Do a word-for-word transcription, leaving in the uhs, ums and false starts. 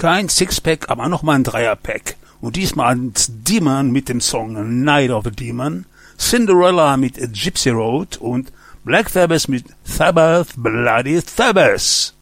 Kein Sixpack, aber nochmal ein Dreierpack. Und diesmal Demon mit dem Song Night of a Demon, Cinderella mit Gypsy Road und Black Sabbath mit Sabbath Bloody Sabbath.